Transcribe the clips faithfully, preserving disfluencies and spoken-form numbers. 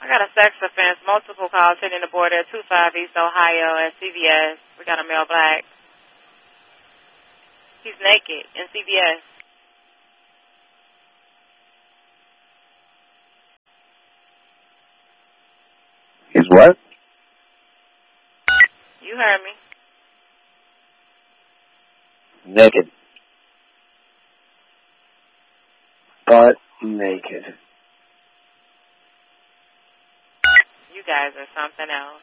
got a sex offense, multiple calls hitting the border at two five East Ohio at C V S. We got a male black. He's naked in C V S. He's what? You heard me. Naked. Butt naked. You guys are something else.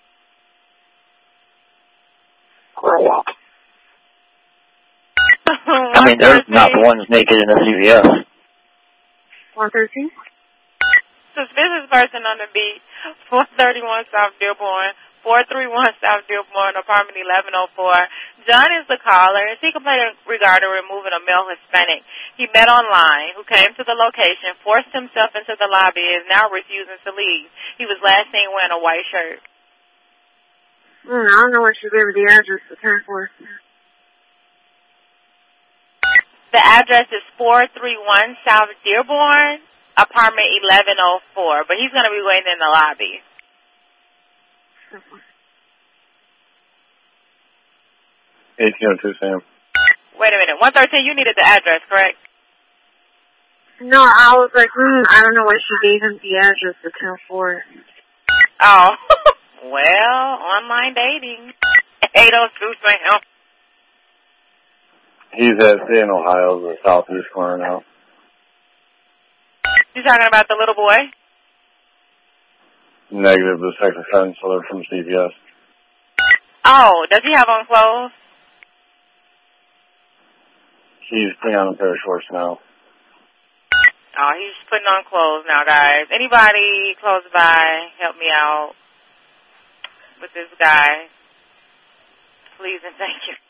Grow up. I mean, there's not ones naked in the C V S. one thirteen? Suspicious person on the beat, four thirty-one South Dearborn, four three one South Dearborn, apartment eleven oh four. John is the caller. Is he complaining regarding removing a male Hispanic he met online who came to the location, forced himself into the lobby, and is now refusing to leave. He was last seen wearing a white shirt. Mm, I don't know what you gave me the address to turn for. The address is four three one South Dearborn, apartment eleven oh four, but he's going to be waiting in the lobby. eighteen oh two, Sam. Wait a minute. one thirteen, you needed the address, correct? No, I was like, hmm, I don't know why she gave him the address to ten for. Oh. Well, online dating. eight oh two, Sam. He's at in Ohio, the southeast corner now. You talking about the little boy? Negative, the sex offense, so they're from C V S. Oh, does he have on clothes? He's putting on a pair of shorts now. Oh, he's putting on clothes now, guys. Anybody close by, help me out with this guy. Please and thank you.